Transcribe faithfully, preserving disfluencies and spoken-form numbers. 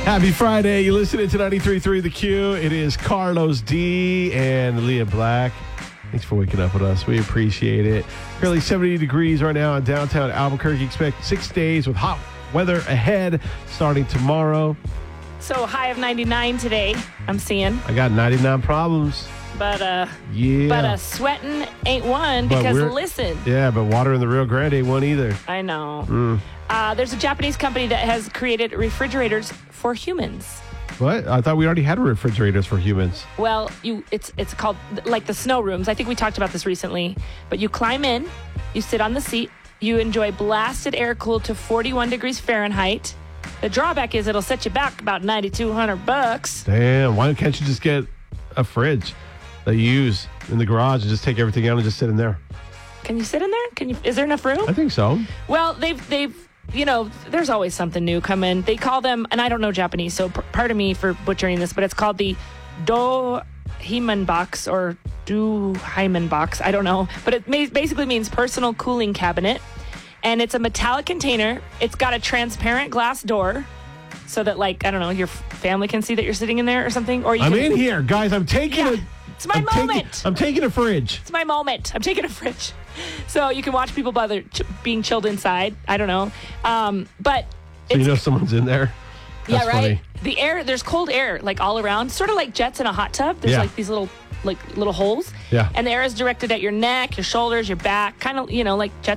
Happy Friday. You're listening to ninety-three point three The Q. It is Carlos D. and Leah Black. Thanks for waking up with us. We appreciate it. Currently seventy degrees right now in downtown Albuquerque. Expect six days with hot weather ahead starting tomorrow. So high of ninety-nine today, I'm seeing. I got ninety-nine problems. But uh, Yeah. but uh, sweating ain't one But because we're- listen. Yeah, but water in the Rio Grande ain't one either. I know. Mm. Uh, there's a Japanese company that has created refrigerators for humans. What? I thought we already had refrigerators for humans. Well, you it's it's called like the snow rooms. I think we talked about this recently. But you climb in, you sit on the seat, you enjoy blasted air cooled to forty-one degrees Fahrenheit. The drawback is it'll set you back about ninety-two hundred bucks. Damn, why can't you just get a fridge that you use in the garage and just take everything out and just sit in there? Can you sit in there? Can you? Is there enough room? I think so. Well, they've they've you know, there's always something new coming. They call them, and I don't know Japanese, so p- pardon me for butchering this, but it's called the Do Heiman box or Do Heiman box. I don't know, but it ma- basically means personal cooling cabinet, and it's a metallic container. It's got a transparent glass door, so that like I don't know, your family can see that you're sitting in there or something. Or you I'm can, in here, guys. I'm taking Yeah, a. it's my I'm taking- moment. I'm taking a fridge. It's my moment. I'm taking a fridge. So you can watch people while they're ch- being chilled inside. I don't know. Um, but So it's, you know someone's in there. That's yeah, right. funny. The air, there's cold air like all around, sort of like jets in a hot tub. There's Yeah. like these little like little holes. Yeah. And the air is directed at your neck, your shoulders, your back, kind of, you know, like jets